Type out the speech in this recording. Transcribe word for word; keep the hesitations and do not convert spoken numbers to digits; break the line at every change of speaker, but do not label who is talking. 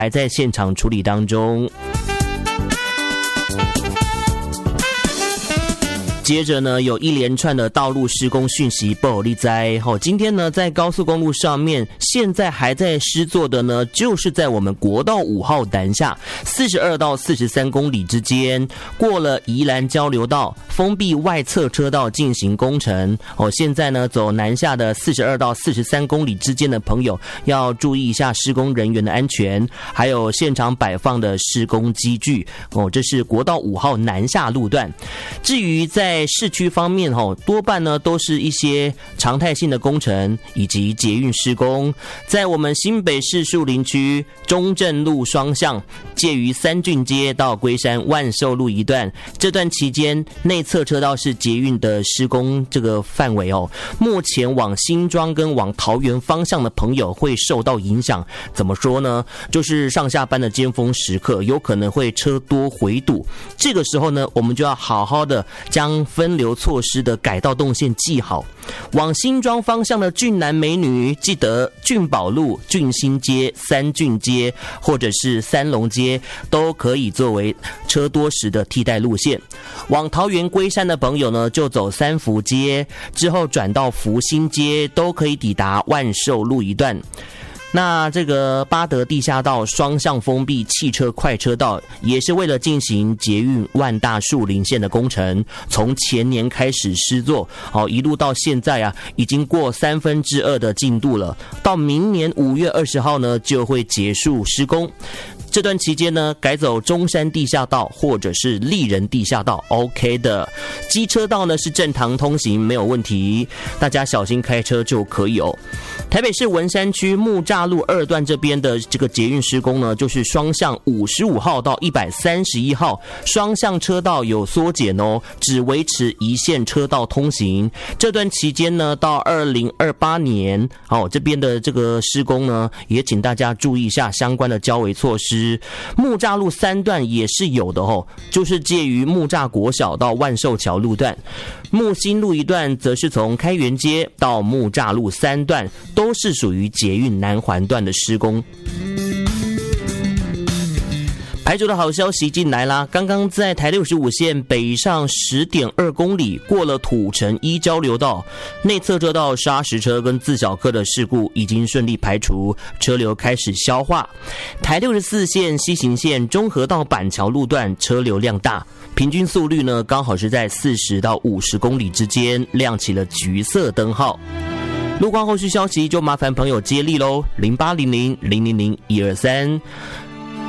还在现场处理当中。接着呢，有一连串的道路施工讯息不好利哉。哦，今天呢，在高速公路上面，现在还在施作的呢，就是在我们国道五号南下四十二到四十三公里之间，过了宜兰交流道，封闭外侧车道进行工程。哦，现在呢，走南下的四十二到四十三公里之间的朋友，要注意一下施工人员的安全，还有现场摆放的施工机具。哦，这是国道五号南下路段。至于在在市区方面，多半呢都是一些常态性的工程以及捷运施工。在我们新北市树林区中正路双向，介于三郡街到龟山万寿路一段，这段期间内侧车道是捷运的施工这个范围哦。目前往新庄跟往桃园方向的朋友会受到影响。怎么说呢？就是上下班的尖峰时刻，有可能会车多回堵。这个时候呢，我们就要好好的将分流措施的改道动线记好。往新庄方向的俊男美女，记得俊宝路、俊新街、三郡街或者是三龙街都可以作为车多时的替代路线。往桃园龟山的朋友呢，就走三福街，之后转到福兴街，都可以抵达万寿路一段。那这个八德地下道双向封闭汽车快车道，也是为了进行捷运万大树林线的工程，从前年开始施作，哦，一路到现在啊，已经过三分之二的进度了。到明年五月二十号呢，就会结束施工。这段期间呢，改走中山地下道或者是丽人地下道 OK 的。机车道呢是正常通行，没有问题，大家小心开车就可以哦。台北市文山区木栅路二段这边的这个捷运施工呢，就是双向五十五号到一百三十一号，双向车道有缩减哦，只维持一线车道通行。这段期间呢，到二零二八年，哦，这边的这个施工呢，也请大家注意一下相关的交维措施。木栅路三段也是有的哦，就是介于木栅国小到万寿桥路段。木新路一段则是从开元街到木栅路三段，都是属于捷运南环段的施工。排除的好消息进来啦！刚刚在台六十五线北上 十点二公里，过了土城一交流道，内侧车道砂石车跟自小客的事故已经顺利排除，车流开始消化。台六十四线西行线中和到板桥路段车流量大，平均速率呢刚好是在四十到五十公里之间，亮起了橘色灯号。路况后续消息就麻烦朋友接力喽，零八零零零零零一二三。